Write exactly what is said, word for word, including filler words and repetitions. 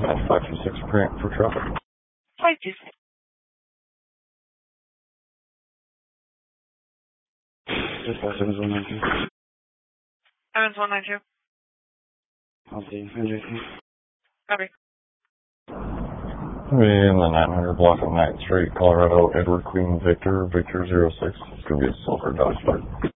five two six print for traffic. five two six. Dispatch seven one nine two. seven one nine two. I'll see. N J C. Copy. We'll be in the nine hundred block of ninth Street, Colorado, Edward Queen Victor, Victor zero six. It's going to be a silver Dodge.